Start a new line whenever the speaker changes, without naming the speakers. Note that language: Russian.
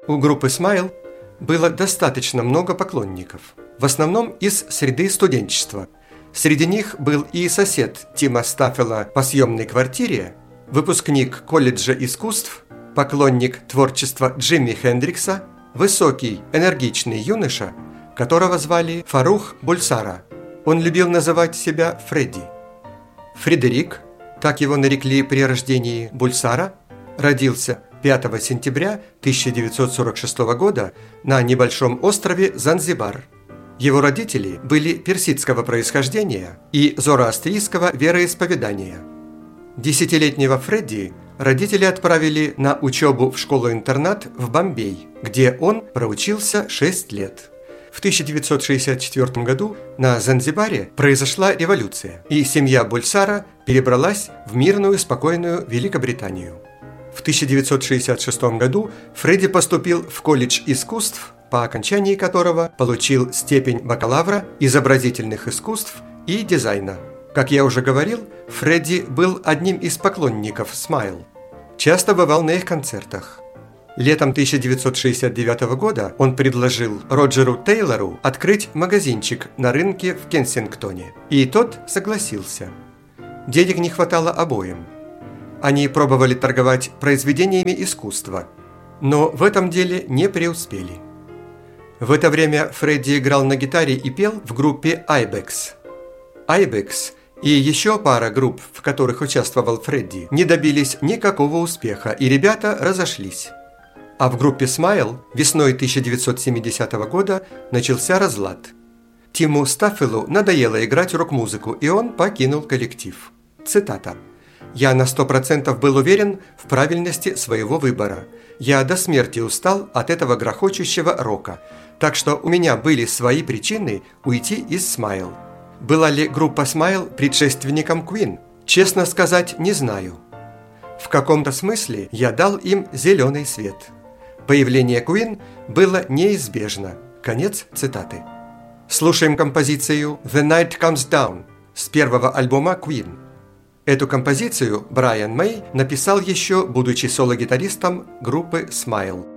У группы Smile было достаточно много поклонников, в основном из среды студенчества. Среди них был и сосед Тима Стаффела по съемной квартире, выпускник колледжа искусств, поклонник творчества Джимми Хендрикса, высокий, энергичный юноша, которого звали Фарух Бульсара. Он любил называть себя Фредди. Фредерик, так его нарекли при рождении Бульсара, родился 5 сентября 1946 года на небольшом острове Занзибар. Его родители были персидского происхождения и зороастрийского вероисповедания. 10-летнего Фредди родители отправили на учебу в школу-интернат в Бомбей, где он проучился 6 лет. В 1964 году на Занзибаре произошла революция, и семья Бульсара перебралась в мирную, спокойную Великобританию. В 1966 году Фредди поступил в колледж искусств, по окончании которого получил степень бакалавра изобразительных искусств и дизайна. Как я уже говорил, Фредди был одним из поклонников Smile. Часто бывал на их концертах. Летом 1969 года он предложил Роджеру Тейлору открыть магазинчик на рынке в Кенсингтоне, и тот согласился. Денег не хватало обоим. Они пробовали торговать произведениями искусства, но в этом деле не преуспели. В это время Фредди играл на гитаре и пел в группе Ibex. Ibex и еще пара групп, в которых участвовал Фредди, не добились никакого успеха, и ребята разошлись. А в группе Smile весной 1970 года начался разлад. Тиму Стаффелу надоело играть рок-музыку, и он покинул коллектив. Цитата. «Я на 100% был уверен в правильности своего выбора. Я до смерти устал от этого грохочущего рока, так что у меня были свои причины уйти из Smile. Была ли группа Smile предшественником Queen? Честно сказать, не знаю. В каком-то смысле я дал им зеленый свет. Появление Queen было неизбежно». Конец цитаты. Слушаем композицию «The Night Comes Down» с первого альбома Queen. Эту композицию Брайан Мэй написал еще, будучи соло-гитаристом группы Smile.